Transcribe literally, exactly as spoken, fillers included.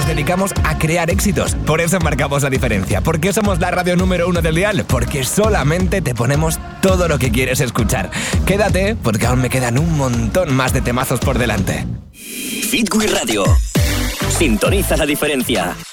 dedicamos a crear éxitos. Por eso marcamos la diferencia. ¿Por qué somos la radio número uno del dial? Porque solamente te ponemos todo lo que quieres escuchar. Quédate, porque aún me quedan un montón más de temazos por delante. Hit Wii Radio. Sintoniza la diferencia.